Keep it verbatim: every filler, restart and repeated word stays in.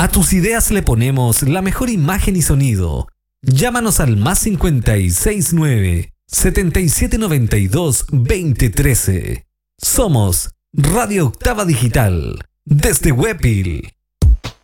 A tus ideas le ponemos la mejor imagen y sonido. Llámanos al más cincuenta y seis nueve, setenta y siete noventa y dos, veinte trece. Somos Radio Octava Digital, desde Huepil.